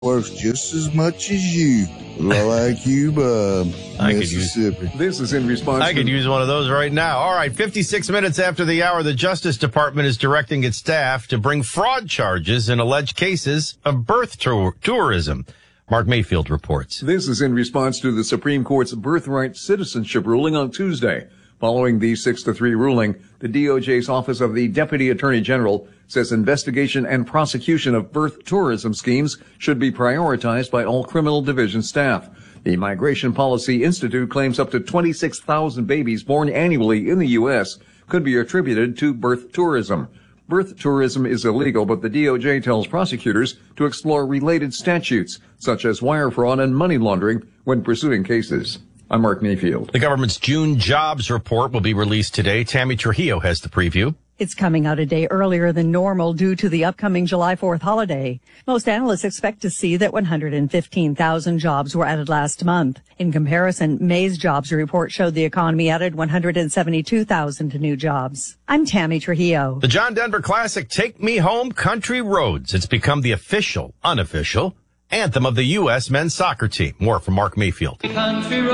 works just as much as you. Low IQ Bob, Mississippi. This is in response I could use one of those right now. All right, 56 minutes after the hour, the Justice Department is directing its staff to bring fraud charges in alleged cases of birth tourism. Mark Mayfield reports. This is in response to the Supreme Court's birthright citizenship ruling on Tuesday. Following the 6-3 ruling, the DOJ's Office of the Deputy Attorney General says investigation and prosecution of birth tourism schemes should be prioritized by all criminal division staff. The Migration Policy Institute claims up to 26,000 babies born annually in the U.S. could be attributed to birth tourism. Birth tourism is illegal, but the DOJ tells prosecutors to explore related statutes, such as wire fraud and money laundering, when pursuing cases. I'm Mark Mayfield. The government's June jobs report will be released today. Tammy Trujillo has the preview. It's coming out a day earlier than normal due to the upcoming July 4th holiday. Most analysts expect to see that 115,000 jobs were added last month. In comparison, May's jobs report showed the economy added 172,000 new jobs. I'm Tammy Trujillo. The John Denver Classic, Take Me Home Country Roads. It's become the official, unofficial anthem of the U.S. men's soccer team. More from Mark Mayfield.